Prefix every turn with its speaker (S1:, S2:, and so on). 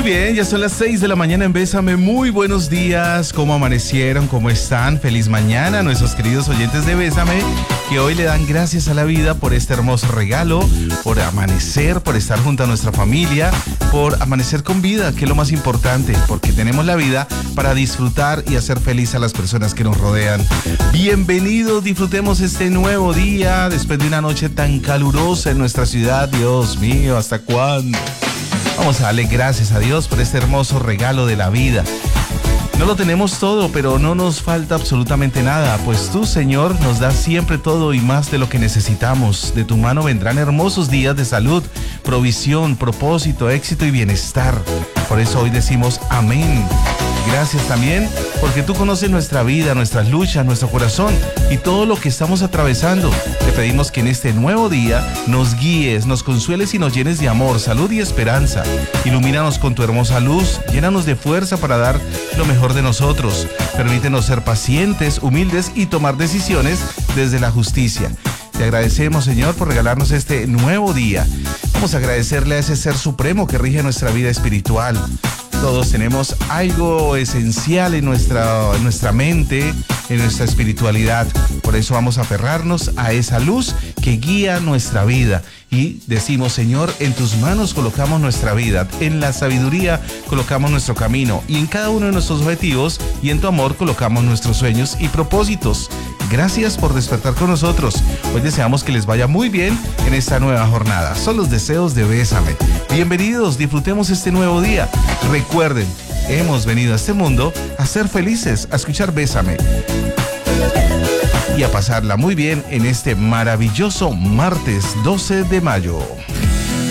S1: Muy bien, ya son las 6 de la mañana en Bésame. Muy buenos días, ¿cómo amanecieron? ¿Cómo están? Feliz mañana a nuestros queridos oyentes de Bésame, que hoy le dan gracias a la vida por este hermoso regalo, por amanecer, por estar junto a nuestra familia, por amanecer con vida, que es lo más importante, porque tenemos la vida para disfrutar y hacer feliz a las personas que nos rodean. Bienvenidos, disfrutemos este nuevo día después de una noche tan calurosa en nuestra ciudad. Dios mío, ¿hasta cuándo? Vamos a darle gracias a Dios por este hermoso regalo de la vida. No lo tenemos todo, pero no nos falta absolutamente nada, pues tú, Señor, nos das siempre todo y más de lo que necesitamos. De tu mano vendrán hermosos días de salud, provisión, propósito, éxito y bienestar. Por eso hoy decimos amén. Gracias también porque tú conoces nuestra vida, nuestras luchas, nuestro corazón y todo lo que estamos atravesando. Te pedimos que en este nuevo día nos guíes, nos consueles y nos llenes de amor, salud y esperanza. Ilumínanos con tu hermosa luz, llénanos de fuerza para dar lo mejor de nosotros. Permítenos ser pacientes, humildes y tomar decisiones desde la justicia. Te agradecemos, Señor, por regalarnos este nuevo día. Vamos a agradecerle a ese ser supremo que rige nuestra vida espiritual. Todos tenemos algo esencial en nuestra mente, en nuestra espiritualidad. Por eso vamos a aferrarnos a esa luz que guía nuestra vida. Y decimos, Señor, en tus manos colocamos nuestra vida, en la sabiduría colocamos nuestro camino y en cada uno de nuestros objetivos y en tu amor colocamos nuestros sueños y propósitos. Gracias por despertar con nosotros. Hoy deseamos que les vaya muy bien en esta nueva jornada. Son los deseos de Bésame. Bienvenidos, disfrutemos este nuevo día. Recuerden, hemos venido a este mundo a ser felices, a escuchar Bésame y a pasarla muy bien en este maravilloso martes 12 de mayo.